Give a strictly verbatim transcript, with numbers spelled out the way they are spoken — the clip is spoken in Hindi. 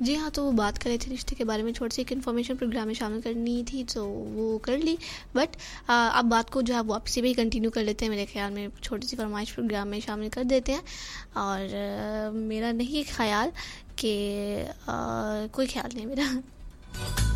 जी हाँ, तो वो बात कर रहे थे रिश्ते के बारे में, छोटी-सी एक इन्फॉर्मेशन प्रोग्राम में शामिल करनी थी तो वो कर ली। बट अ, अब बात को जो है वापस से भी कंटिन्यू कर लेते हैं, मेरे ख़्याल में छोटी-सी फरमाइश प्रोग्राम में शामिल कर देते हैं। और अ, मेरा नहीं ख़्याल कि अ, कोई ख़्याल नहीं मेरा।